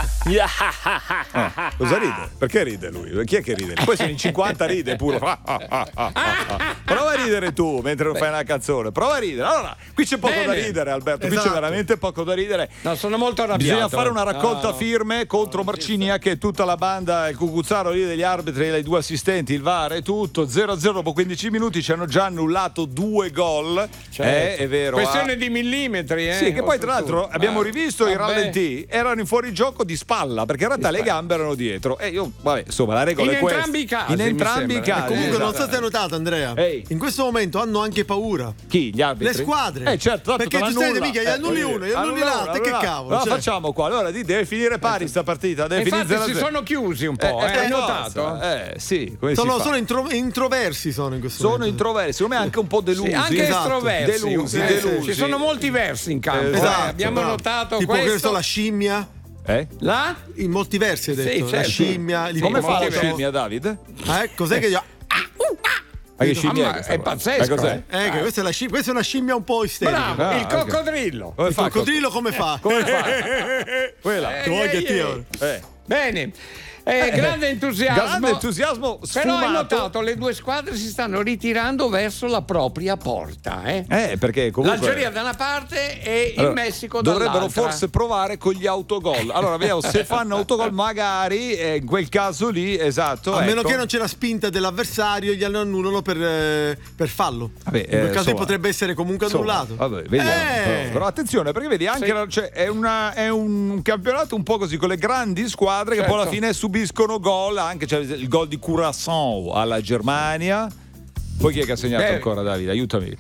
Cosa ride? Perché ride lui? Chi è che ride? Poi sono in 50 ride pure. Prova a ridere tu mentre non fai una canzone. Prova a ridere. Allora, qui c'è poco da ridere, Alberto. Qui c'è veramente poco da ridere. No, sono molto arrabbiato. Bisogna fare una raccolta firme contro Marciniak e tutta la banda, il cucuzzaro lì degli arbitri, i due assistenti, il VAR e tutto. 0-0 dopo 15 minuti ci hanno già annullato 2 gol. È vero. Questione di millimetri, Sì, che poi tra l'altro abbiamo rivisto i rallenti, erano in fuorigioco di spalla, perché in realtà le gambe erano dietro. E io, vabbè, insomma, la regola è questa. In entrambi i casi. Comunque non so se hai notato, Andrea. In questo momento hanno anche paura. Chi? Gli arbitri? Le squadre. Certo, perché giustamente mica gli annulli uno, gli annulli l'altro, che cavolo. Allora facciamo qua. Allora deve finire pari sta partita. Infatti si sono chiusi un po', hai notato? Sì, sono introversi in questo momento. Sono introversi, secondo me anche un po' delusi. Anche estroversi. Delusi. Ci sono molti versi in campo. Abbiamo notato tipo questo. Tipo la scimmia. Là? In molti versi hai detto. Sì, certo. La scimmia. Come fa la scimmia, David? Cos'è che io... Ma che scimmia è pazzesco. Cos'è? Questa è una scimmia un po' isterica. Bravo, il coccodrillo. Il coccodrillo come fa? Come fa? Quella. Bene. Grande entusiasmo. Grande entusiasmo sfumato. Però hai notato, le due squadre si stanno ritirando verso la propria porta. Perché comunque l'Algeria da una parte e il Messico dall'altra. Dovrebbero forse provare con gli autogol. Allora, vediamo se fanno autogol, magari in quel caso lì, esatto. A meno che non c'è la spinta dell'avversario, gli annullano per fallo. In quel caso potrebbe essere comunque annullato. Vabbè, vediamo. Però attenzione, perché vedi, anche è un campionato un po' così, con le grandi squadre che poi alla fine subiscono gol, anche il gol di Curaçao alla Germania. Poi chi è che ha segnato ancora, Davide? Aiutami.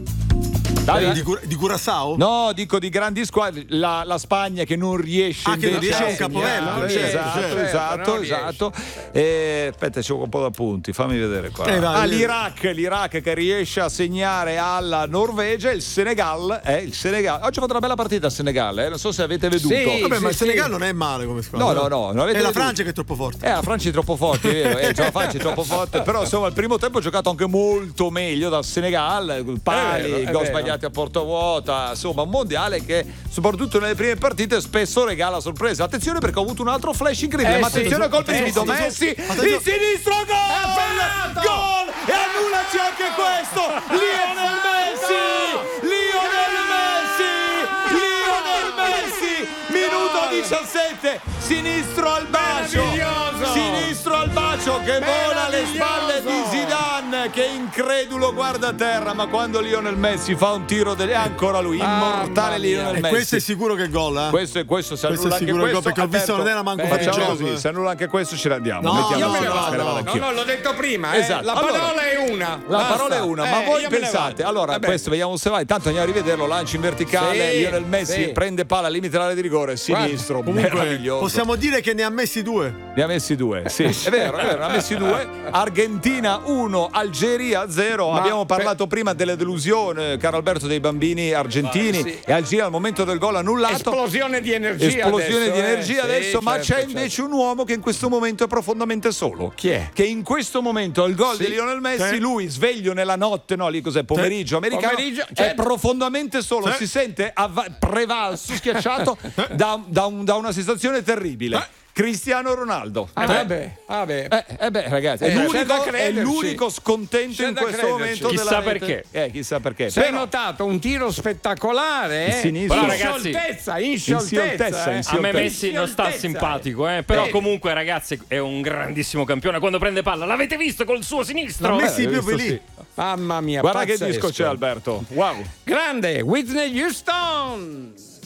Di Curaçao? No, dico di grandi squadre. La Spagna che non riesce che non riesce a un capovello. Esatto. Aspetta, c'ho un po' d'appunti, fammi vedere qua. L'Iraq che riesce a segnare alla Norvegia. Il Senegal. Oggi ha fatto una bella partita il Senegal, non so se avete veduto. Ma il Senegal non è male come squadra. No. È la Francia che è troppo forte. La Francia è troppo forte, è vero. La Francia è troppo forte. Però insomma, il primo tempo ha giocato anche molto meglio dal Senegal. Pali, gol sbagliati a porta vuota, insomma un mondiale che soprattutto nelle prime partite spesso regala sorprese. Attenzione, perché ho avuto un altro flash incredibile, ma attenzione al colpo di Messi, il sinistro, gol e annullaci anche questo. Lionel Messi, minuto 17, sinistro al bacio che vola alle spalle di Zidane, che incredulo guarda a terra, ma quando Lionel Messi fa un tiro è ancora lui, immortale Lionel Messi. Questo è sicuro che è gol, eh? Questo se annulla anche questo, perché ho visto non era manco così, se annulla anche questo ce l'andiamo. No, l'ho detto prima, esatto. La parola è una. La parola è una, ma voi pensate, allora questo vediamo se va, intanto andiamo a rivederlo, lancio in verticale, Lionel Messi prende palla al limite dell'area di rigore, sinistro, meraviglioso. Possiamo dire che ne ha messi 2. Ne ha messi 2, sì, è vero, ne ha messi 2. Argentina 1, Algeria 0. Abbiamo parlato prima della delusione, caro Alberto, dei bambini argentini, e Algeria al momento del gol annullato. Esplosione di energia adesso, ma c'è invece un uomo che in questo momento è profondamente solo. Chi è? Che in questo momento al gol di Lionel Messi, lui sveglio nella notte, lì cos'è, pomeriggio americano, è profondamente solo, si sente prevalso, schiacciato da una sensazione terribile. Cristiano Ronaldo. Ragazzi, è l'unico scontento in questo momento chissà della perché. Chissà perché. Hai notato un tiro spettacolare, in scioltezza. A me Messi non sta simpatico, però comunque ragazzi è un grandissimo campione quando prende palla. L'avete visto col suo sinistro? Messi proprio lì. Mamma mia, guarda pazzesco. che disco c'è, Alberto. Wow. Grande Whitney Houston.